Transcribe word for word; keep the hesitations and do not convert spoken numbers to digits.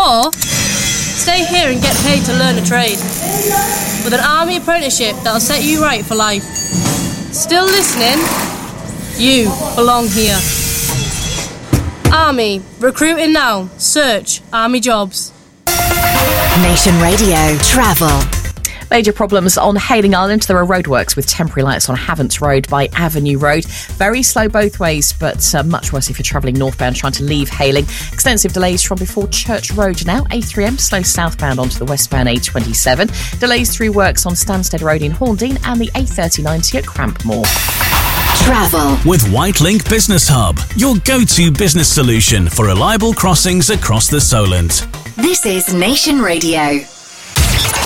Or stay here and get paid to learn a trade. With an army apprenticeship that'll set you right for life. Still listening? You belong here. Army, recruiting now. Search Army Jobs. Nation Radio Travel. Major problems on Hayling Island. There are roadworks with temporary lights on Havants Road by Avenue Road. Very slow both ways, but uh, much worse if you're travelling northbound trying to leave Hayling. Extensive delays from before Church Road now. A three M slow southbound onto the westbound A twenty-seven. Delays through works on Stansted Road in Horndine and the A thirty ninety at Crampmore. Travel with Whitelink Business Hub, your go-to business solution for reliable crossings across the Solent. This is Nation Radio.